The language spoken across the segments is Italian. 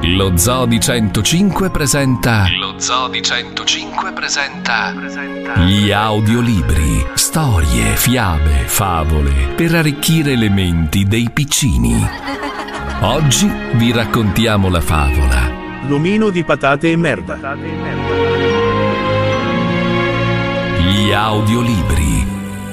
Lo Zoo di 105 presenta. Gli audiolibri. Storie, fiabe, favole per arricchire le menti dei piccini. Oggi vi raccontiamo la favola L'omino di patate e merda. Gli audiolibri.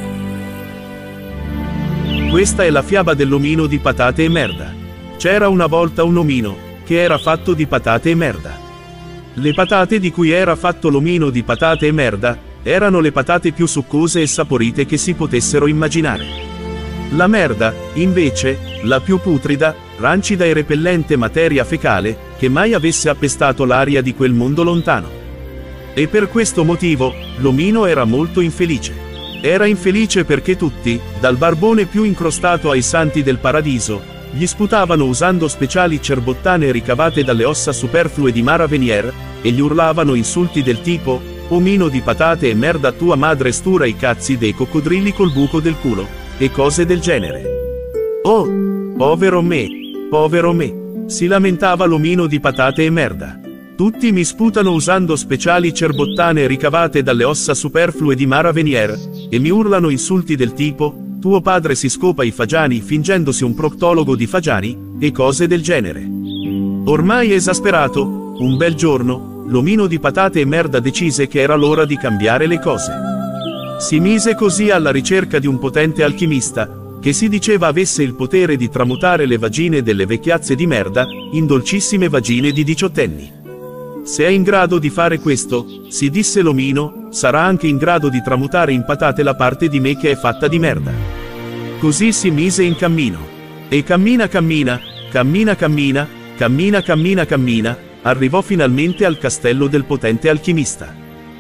Questa è la fiaba dell'omino di patate e merda. C'era una volta un omino che era fatto di patate e merda. Le patate di cui era fatto l'omino di patate e merda erano le patate più succose e saporite che si potessero immaginare. La merda, invece, la più putrida, rancida e repellente materia fecale che mai avesse appestato l'aria di quel mondo lontano. E per questo motivo, l'omino era molto infelice. Era infelice perché tutti, dal barbone più incrostato ai santi del paradiso, gli sputavano usando speciali cerbottane ricavate dalle ossa superflue di Mara Venier, e gli urlavano insulti del tipo: omino di patate e merda, tua madre stura i cazzi dei coccodrilli col buco del culo, e cose del genere. Oh, povero me, si lamentava l'omino di patate e merda. Tutti mi sputano usando speciali cerbottane ricavate dalle ossa superflue di Mara Venier, e mi urlano insulti del tipo: tuo padre si scopa i fagiani fingendosi un proctologo di fagiani, e cose del genere. Ormai esasperato, un bel giorno, l'omino di patate e merda decise che era l'ora di cambiare le cose. Si mise così alla ricerca di un potente alchimista, che si diceva avesse il potere di tramutare le vagine delle vecchiazze di merda in dolcissime vagine di diciottenni. Se è in grado di fare questo, si disse l'omino, sarà anche in grado di tramutare in patate la parte di me che è fatta di merda. Così si mise in cammino. E cammina, arrivò finalmente al castello del potente alchimista.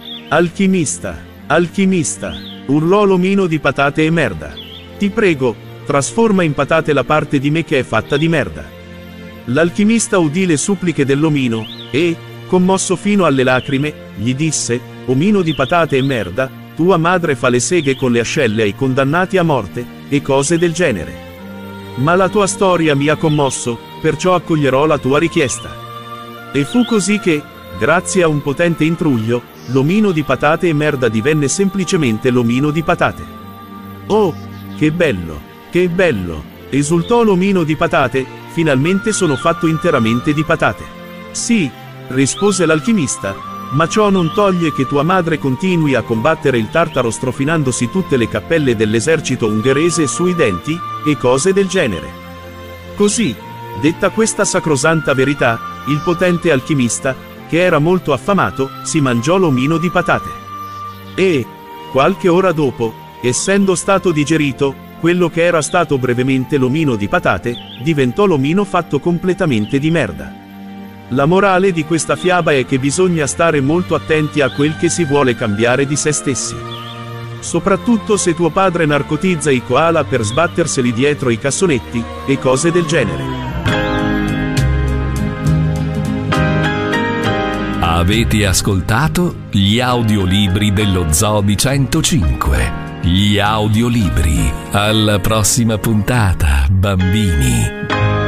Alchimista, urlò l'omino di patate e merda. Ti prego, trasforma in patate la parte di me che è fatta di merda. L'alchimista udì le suppliche dell'omino, e, commosso fino alle lacrime, gli disse: omino di patate e merda, tua madre fa le seghe con le ascelle ai condannati a morte, e cose del genere. Ma la tua storia mi ha commosso, perciò accoglierò la tua richiesta. E fu così che, grazie a un potente intruglio, l'omino di patate e merda divenne semplicemente l'omino di patate. Oh, che bello, esultò l'omino di patate, finalmente sono fatto interamente di patate. Sì, rispose l'alchimista, ma ciò non toglie che tua madre continui a combattere il tartaro strofinandosi tutte le cappelle dell'esercito ungherese sui denti, e cose del genere. Così, detta questa sacrosanta verità, il potente alchimista, che era molto affamato, si mangiò l'omino di patate. E, qualche ora dopo, essendo stato digerito, quello che era stato brevemente l'omino di patate, diventò l'omino fatto completamente di merda. La morale di questa fiaba è che bisogna stare molto attenti a quel che si vuole cambiare di se stessi. Soprattutto se tuo padre narcotizza i koala per sbatterseli dietro i cassonetti, e cose del genere. Avete ascoltato gli audiolibri dello Zoo di 105. Gli audiolibri. Alla prossima puntata, bambini.